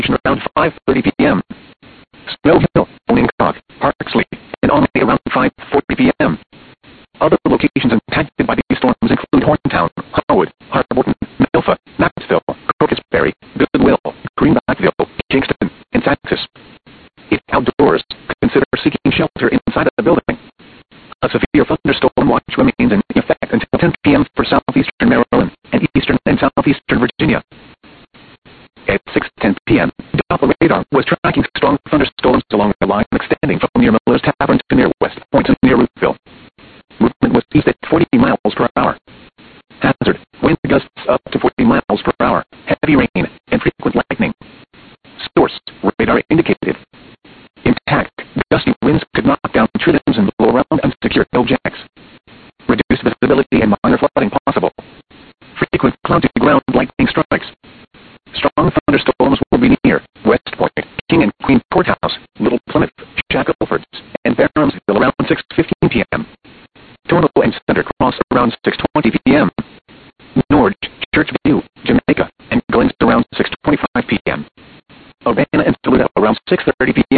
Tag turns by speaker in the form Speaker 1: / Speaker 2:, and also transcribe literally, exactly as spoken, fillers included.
Speaker 1: location around five thirty p m Snow Hill, Ononcock, Parksley, and Almay around five forty p m Other locations impacted by these storms include Horntown, Harwood, Harborton, Milfa, Maxville, Crocusberry, Goodwill, Greenbackville, Kingston, and Saxis. If outdoors, consider seeking shelter inside of the building. A severe thunderstorm watch remains in effect until ten p m for southeastern Maryland and eastern and southeastern Virginia. At six ten p m, Doppler radar was tracking strong thunderstorms along a line extending from near Miller's Tavern to near West Point and near Rooteville. Movement was east at forty miles per hour. Hazard, wind gusts up to forty miles per hour, heavy rain, and frequent lightning. Source, radar indicated. Impact, gusty winds could knock down trims and blow around unsecured objects. Reduced visibility and minor flooding possible. Frequent cloud-to-ground lightning strikes. Strong thunderstorms will be near West Point, King and Queen Courthouse, Little Plymouth, Shackelford, and Barhamsville around six fifteen p m Tornado and Center Cross around six twenty p m Norge, Churchview, Jamaica, and Glens around six twenty-five p m Urbana and Saluda around six thirty p